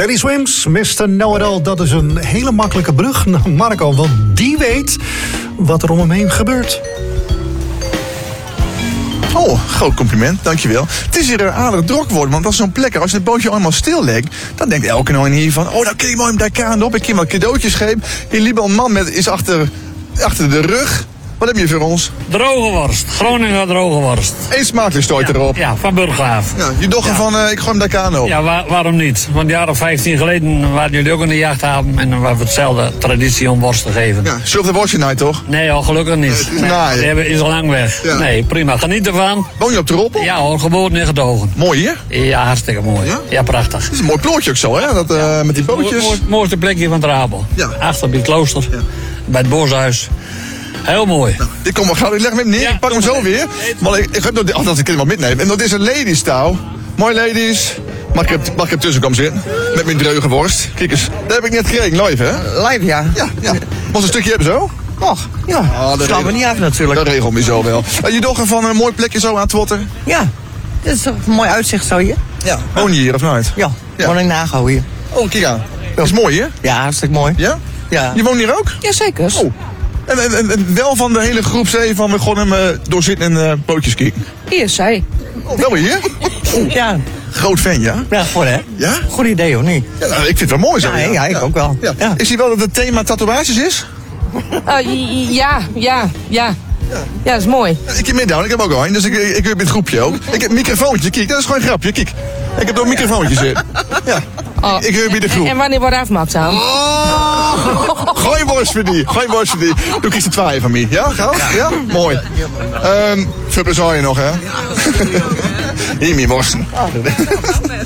Teddy Swims, Mr. Know-it-all, dat is een hele makkelijke brug naar Marco, want die weet wat er om hem heen gebeurt. Oh, groot compliment, dankjewel. Het is hier aardig druk worden, want als zo'n plek, als het bootje allemaal stil ligt, dan denkt elke nou hier van, oh, dan kun je mooi met daar kaan op, ik kan wat cadeautjes geven. Hier liep een man is achter de rug. Wat heb je voor ons? Droge worst, Groninger droge worst. Eén smakelijk stoot erop. Ja, van Burggraaf. Ja, je dochter van, ik gooi hem daar kaan op. Ja, waarom niet? Want een jaar of 15 geleden waren jullie ook in de jachthaven en dan waren we hetzelfde traditie om worst te geven. Ja, zult de worstje nou toch? Nee hoor, gelukkig niet. Die is al lang weg. Ja. Nee, prima. Geniet ervan. Woon je op de Roppel? Ja hoor, geboren en getogen. Mooi hier? Ja, hartstikke mooi. Ja, prachtig. Het is een mooi plootje ook zo, hè? Dat, met die bootjes. Het mooiste plekje van Trabel. Ja. Achter bij het klooster. Ja. Bij het boshuis. Heel mooi. Nou, dit komt wel gauw. Ik leg hem even neer. Ja, ik pak hem zo weer. Maar ik heb nog altijd ik kan hem wel metnemen. En dat is een ladies touw. Mooi ladies. Mag ik er tussen komen zitten? Met mijn dreuge worst. Kijk eens. Dat heb ik net gekregen. Live, hè? Live, ja. Ja. Moest een stukje hebben zo? Och, ja. Dat slaan we niet af natuurlijk. Dat regelt me zo wel. Je dochter van een mooi plekje zo aan het Twotter? Ja. Dit is toch een mooi uitzicht zo hier? Ja. Woon je hier of nooit? Ja. Woon in Nago hier. Oh, kijk aan. Dat is mooi, hè? Ja, hartstikke mooi. Ja? Ja. Je woont hier ook? Jazeker. Oh. En wel van de hele groep C van we gewoon hem doorzitten en pootjes kijken. Hier, zij. Oh, wel hier? Ja. Groot fan, ja? Ja, goed hè? Ja? Goed idee, of niet? Ja, nou, ik vind het wel mooi zo. Ja, ik ook wel. Ja. Ja. Is hij wel dat het thema tatoeages is? Ja, dat is mooi. Ik heb middown, ik heb ook al een, dus ik heb in het groepje ook. Ik heb een microfoontje, kijk, dat is gewoon een grapje, kijk. Ik heb door een microfoontje zitten. Ja. Oh. Ik heb in de groep. En wanneer wordt afmaakt dan? Gooi worst voor die. Doe kies de 2 van mij. Ja, gauw? Ja? Mooi. Veel plezier nog, hè? Hier, meer worsten.